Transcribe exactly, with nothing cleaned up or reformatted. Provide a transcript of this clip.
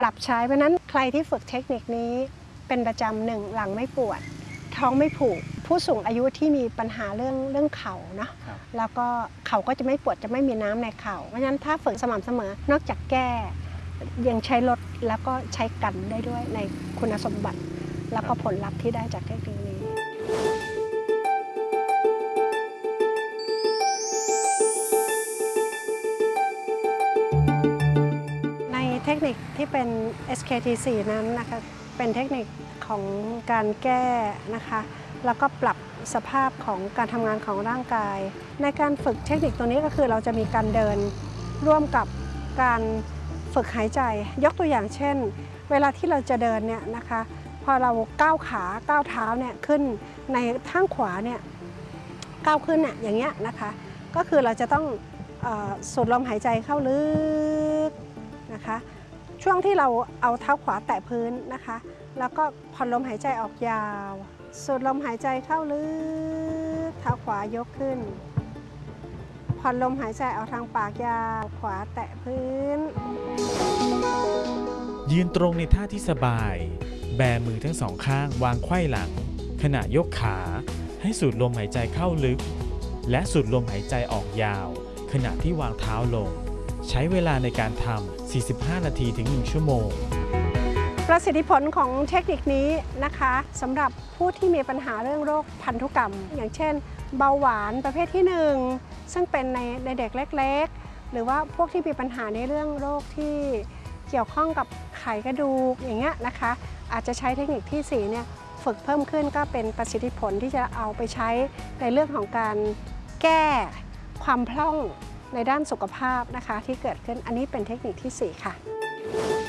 ปรับใช้เพราะนั้นใครที่ฝึกเทคนิคนี้เป็นประจำหนึ่งหลังไม่ปวดท้องไม่ผูกผู้สูงอายุที่มีปัญหาเรื่องเรื่องเข่านะแล้วก็เข่าก็จะไม่ปวดจะไม่มีน้ำในเข่าเพราะฉะนั้นถ้าฝึกสม่ำเสมอนอกจากแก้ยังใช้ลดแล้วก็ใช้กันได้ด้วยในคุณสมบัติแล้วก็ผลลัพธ์ที่ได้จากเทคนิคนี้ในเทคนิคที่เป็น เอส เค ที โฟร์ นั้นนะคะเป็นเทคนิคของการแก้นะคะแล้วก็ปรับสภาพของการทำงานของร่างกายในการฝึกเทคนิคตัวนี้ก็คือเราจะมีการเดินร่วมกับการฝึกหายใจยกตัวอย่างเช่นเวลาที่เราจะเดินเนี่ยนะคะพอเราก้าวขาก้าวเท้าเนี่ยขึ้นในข้างขวาเนี่ยก้าวขึ้นเนี่ยอย่างเงี้ยนะคะก็คือเราจะต้องสูดลมหายใจเข้าลึกนะคะช่วงที่เราเอาเท้าขวาแตะพื้นนะคะแล้วก็ผ่อนลมหายใจออกยาวสูดลมหายใจเข้าลึกเท้าขวายกขึ้นผ่อนลมหายใจออกทางปากยาวขวาแตะพื้นยืนตรงในท่าที่สบายแบมือทั้งสองข้างวางไขว้หลังขณะยกขาให้สูดลมหายใจเข้าลึกและสูดลมหายใจออกยาวขณะที่วางเท้าลงใช้เวลาในการทำ สี่สิบห้า นาทีถึง หนึ่ง ชั่วโมงประสิทธิผลของเทคนิคนี้นะคะสำหรับผู้ที่มีปัญหาเรื่องโรคพันธุกรรมอย่างเช่นเบาหวานประเภทที่หนึ่งซึ่งเป็นในในเด็กเล็กๆหรือว่าพวกที่มีปัญหาในเรื่องโรคที่เกี่ยวข้องกับไขกระดูกอย่างเงี้ยนะคะอาจจะใช้เทคนิคที่สี่เนี่ยฝึกเพิ่มขึ้นก็เป็นประสิทธิผลที่จะเอาไปใช้ในเรื่องของการแก้ความพร่องในด้านสุขภาพนะคะที่เกิดขึ้นอันนี้เป็นเทคนิคที่สี่ค่ะ